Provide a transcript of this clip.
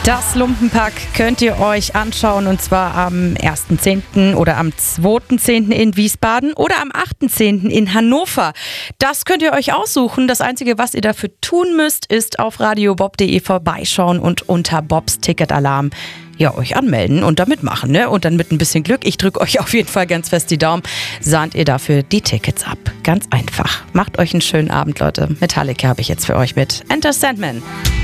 Das Lumpenpack könnt ihr euch anschauen, und zwar am 1.10. oder am 2.10. in Wiesbaden oder am 8.10. in Hannover. Das könnt ihr euch aussuchen. Das Einzige, was ihr dafür tun müsst, ist auf radiobob.de vorbeischauen und unter Bobs Ticketalarm euch anmelden und da mitmachen, ne? Und dann mit ein bisschen Glück, ich drücke euch auf jeden Fall ganz fest die Daumen, sahnt ihr dafür die Tickets ab. Ganz einfach. Macht euch einen schönen Abend, Leute. Metallica habe ich jetzt für euch mit Enter Sandman.